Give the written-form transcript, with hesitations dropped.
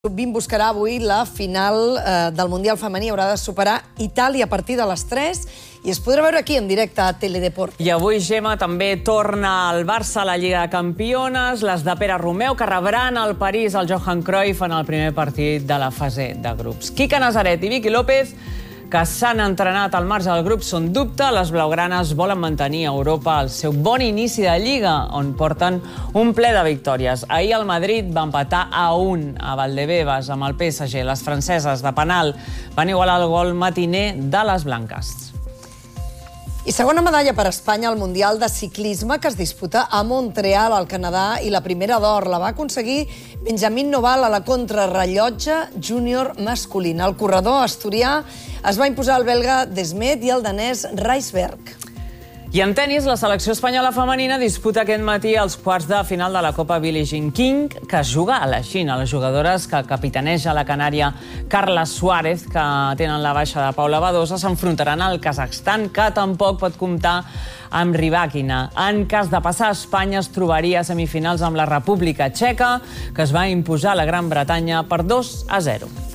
Sub-20 buscarà avui la final del Mundial femení. Haurà de superar Itàlia a partir de les 3 i es podrà veure aquí en directe a Teledeport. I avui, Gemma, també torna al Barça a la Lliga de Campiones, les de Pere Romeu, que rebran al París el Johan Cruyff en el primer partit de la fase de grups. Quique Nazaret i Vicky López, que s'han entrenat al marge del grup, són dubte. Les blaugranes volen mantenir a Europa el seu bon inici de Lliga, on porten un ple de victòries. Ahir el Madrid va empatar a 1 a Valdebebas amb el PSG. Les franceses de penal van igualar el gol matiner de les blanques. I segona medalla per Espanya al Mundial de Ciclisme, que es disputa a Montreal, al Canadà, i la primera d'or la va aconseguir Benjamin Noval a la contrarrellotge júnior masculina. El corredor asturià es va imposar el belga Desmet i el danès Reisberg. I en tenis, la selecció espanyola femenina disputa aquest matí els quarts de final de la Copa Billie Jean King, que es juga a la Xina. Les jugadores que capitaneja la canària Carla Suárez, que tenen la baixa de Paula Badosa, s'enfrontaran al Kazakhstan, que tampoc pot comptar amb Rybakina. En cas de passar, Espanya es trobaria a semifinals amb la República Txeca, que es va imposar a la Gran Bretanya per 2-0.